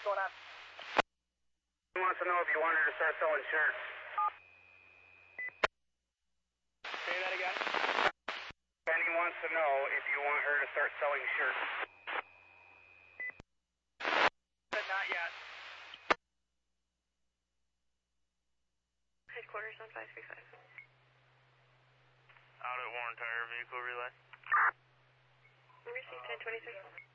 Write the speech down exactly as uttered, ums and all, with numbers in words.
going on? He wants to know if you want her to start selling shirts. Say that again? Penny wants to know if you want her to start selling shirts. But not yet. Headquarters on five three five. Out at Warren Tire Vehicle Relay. Receipt ten twenty-six.